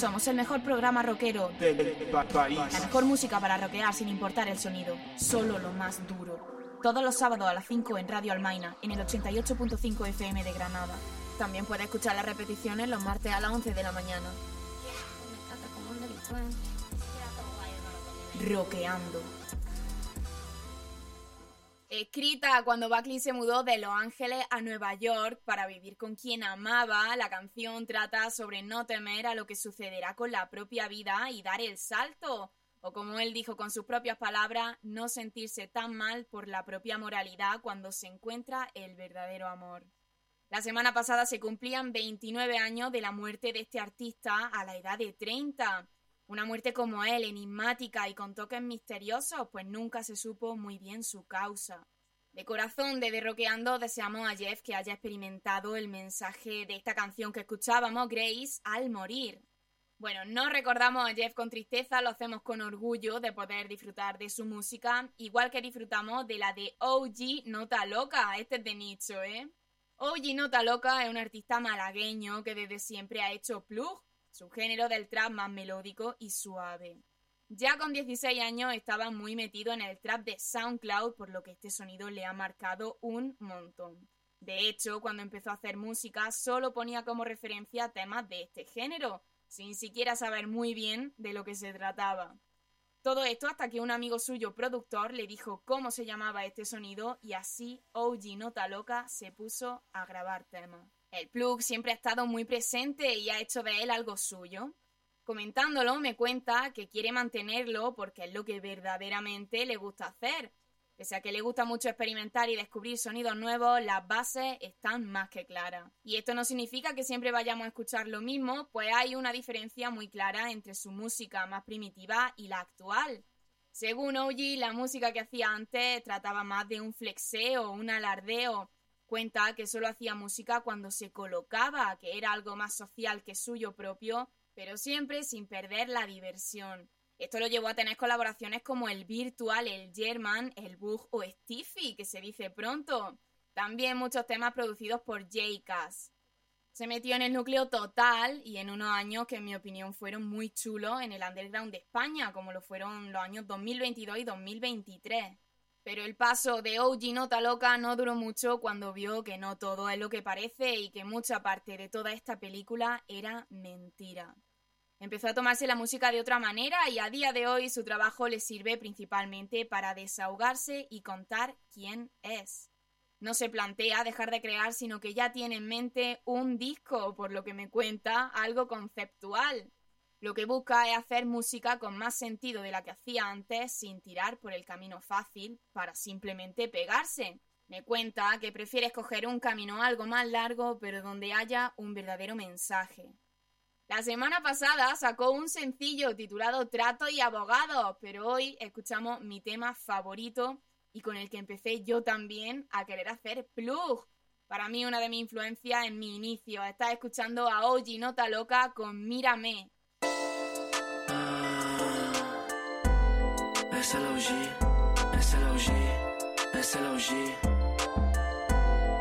Somos el mejor programa rockero del país. La mejor música para rockear sin importar el sonido. Solo lo más duro. Todos los sábados a las 5 en Radio Almaina, en el 88.5 FM de Granada. También puedes escuchar las repeticiones los martes a las 11 de la mañana. Rockeando. Escrita cuando Buckley se mudó de Los Ángeles a Nueva York para vivir con quien amaba, la canción trata sobre no temer a lo que sucederá con la propia vida y dar el salto. O como él dijo con sus propias palabras, no sentirse tan mal por la propia moralidad cuando se encuentra el verdadero amor. La semana pasada se cumplían 29 años de la muerte de este artista a la edad de 30. Una muerte como él, enigmática y con toques misteriosos, pues nunca se supo muy bien su causa. De corazón, desde Rockeando, deseamos a Jeff que haya experimentado el mensaje de esta canción que escuchábamos, Grace, al morir. Bueno, no recordamos a Jeff con tristeza, lo hacemos con orgullo de poder disfrutar de su música, igual que disfrutamos de la de OG Nota Loca. Este es de nicho, ¿eh? OG Nota Loca es un artista malagueño que desde siempre ha hecho plug, su género del trap más melódico y suave. Ya con 16 años estaba muy metido en el trap de SoundCloud, por lo que este sonido le ha marcado un montón. De hecho, cuando empezó a hacer música, solo ponía como referencia temas de este género, sin siquiera saber muy bien de lo que se trataba. Todo esto hasta que un amigo suyo productor le dijo cómo se llamaba este sonido y así OG Nota Loca se puso a grabar temas. El plug siempre ha estado muy presente y ha hecho de él algo suyo. Comentándolo me cuenta que quiere mantenerlo porque es lo que verdaderamente le gusta hacer. Pese a que le gusta mucho experimentar y descubrir sonidos nuevos, las bases están más que claras. Y esto no significa que siempre vayamos a escuchar lo mismo, pues hay una diferencia muy clara entre su música más primitiva y la actual. Según OG, la música que hacía antes trataba más de un flexeo o un alardeo. Cuenta que solo hacía música cuando se colocaba, que era algo más social que suyo propio, pero siempre sin perder la diversión. Esto lo llevó a tener colaboraciones como el Virtual, el German, el Bug o Stiffy, que se dice pronto. También muchos temas producidos por J-Caz. Se metió en el núcleo total y en unos años que en mi opinión fueron muy chulos en el underground de España, como lo fueron los años 2022 y 2023. Pero el paso de OG Nota Loca no duró mucho cuando vio que no todo es lo que parece y que mucha parte de toda esta película era mentira. Empezó a tomarse la música de otra manera y a día de hoy su trabajo le sirve principalmente para desahogarse y contar quién es. No se plantea dejar de crear, sino que ya tiene en mente un disco, por lo que me cuenta, algo conceptual. Lo que busca es hacer música con más sentido de la que hacía antes, sin tirar por el camino fácil para simplemente pegarse. Me cuenta que prefiere escoger un camino algo más largo, pero donde haya un verdadero mensaje. La semana pasada sacó un sencillo titulado Trato y Abogado, pero hoy escuchamos mi tema favorito y con el que empecé yo también a querer hacer plug. Para mí una de mis influencias en mi inicio. Estás escuchando a OG Nota Loca con Mírame. Es el OG, es el OG, es el OG.